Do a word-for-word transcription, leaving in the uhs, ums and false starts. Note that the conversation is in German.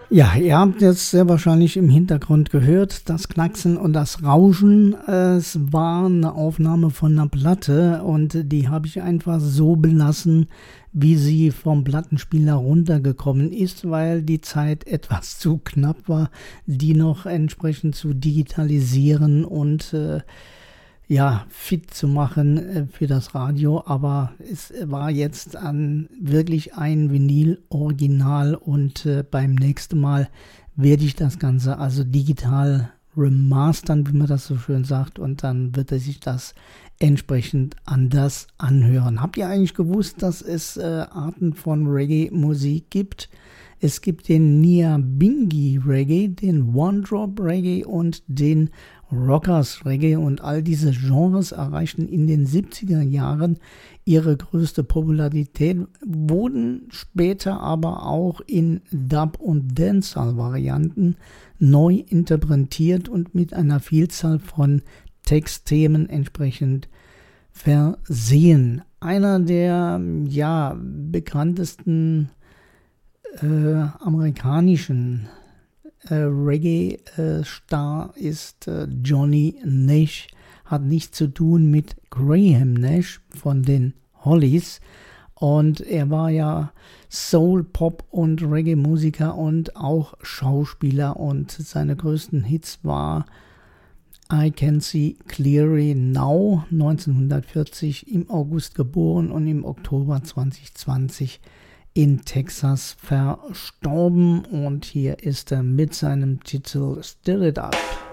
Ja, ihr habt jetzt sehr wahrscheinlich im Hintergrund gehört, das Knacksen und das Rauschen. Es war eine Aufnahme von einer Platte und die habe ich einfach so belassen, wie sie vom Plattenspieler runtergekommen ist, weil die Zeit etwas zu knapp war, die noch entsprechend zu digitalisieren und äh, ja, fit zu machen äh, für das Radio, aber es war jetzt an wirklich ein Vinyl-Original und äh, beim nächsten Mal werde ich das Ganze also digital remastern, wie man das so schön sagt, und dann wird er sich das entsprechend anders anhören. Habt ihr eigentlich gewusst, dass es äh, Arten von Reggae-Musik gibt? Es gibt den Nyabingi Reggae, den One Drop Reggae und den Rockers Reggae, und all diese Genres erreichten in den siebziger Jahren ihre größte Popularität, wurden später aber auch in Dub- und Dancehall-Varianten neu interpretiert und mit einer Vielzahl von Textthemen entsprechend versehen. Einer der ja, bekanntesten äh, amerikanischen Äh, Reggae-Star äh, ist äh, Johnny Nash, hat nichts zu tun mit Graham Nash von den Hollies, und er war ja Soul, Pop und Reggae-Musiker und auch Schauspieler, und seine größten Hits war I Can See Clearly Now, neunzehnhundertvierzig im August geboren und im Oktober zweitausendzwanzig in Texas verstorben, und hier ist er mit seinem Titel Stir It Up.